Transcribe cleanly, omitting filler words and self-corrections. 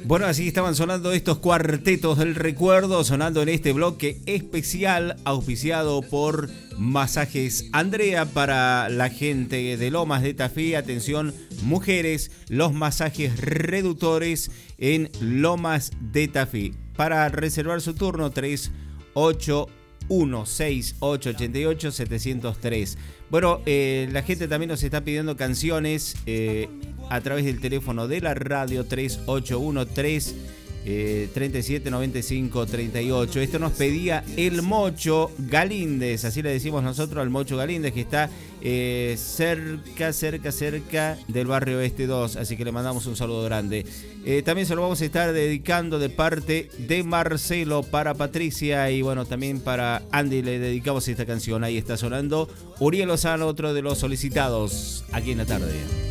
Bueno, así estaban sonando estos cuartetos del recuerdo, sonando en este bloque especial auspiciado por Masajes Andrea para la gente de Lomas de Tafí. Atención, mujeres, los masajes reductores en Lomas de Tafí. Para reservar su turno, 381-6888-703. Bueno, la gente también nos está pidiendo canciones a través del teléfono de la radio 3813-3795-38. Esto nos pedía el Mocho Galíndez, así le decimos nosotros al Mocho Galíndez, que está cerca del barrio Este 2, así que le mandamos un saludo grande. También se lo vamos a estar dedicando de parte de Marcelo para Patricia, y bueno, también para Andy le dedicamos esta canción. Ahí está sonando Uriel Lozano, otro de los solicitados aquí en la tarde.